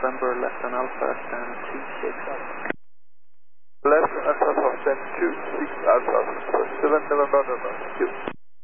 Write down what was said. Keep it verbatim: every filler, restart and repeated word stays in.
November, left on Alpha, stand two six. Left Alpha, stand two six Alpha, seven November, November.